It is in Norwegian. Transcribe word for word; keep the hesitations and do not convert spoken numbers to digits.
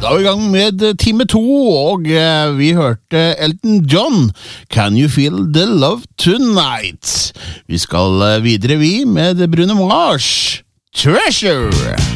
skal vi i gang med time to, og vi hørte Elton John, Can You Feel the Love Tonight? Vi skal videre vi med Bruno Mars, Treasure!